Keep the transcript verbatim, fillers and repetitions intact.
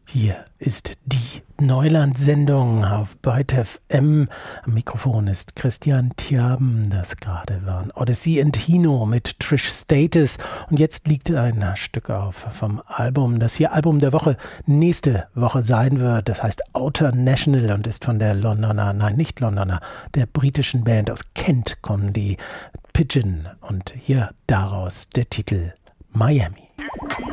Hier ist die Neuland-Sendung auf Byte F M. Am Mikrofon ist Christian Thiaben. Das gerade waren Odyssey and Hino mit Trish Status. Und jetzt liegt ein Stück auf vom Album, das hier Album der Woche nächste Woche sein wird. Das heißt Outer National und ist von der Londoner, nein, nicht Londoner, der britischen Band aus Kent kommen die Pigeon. Und hier daraus der Titel Miami.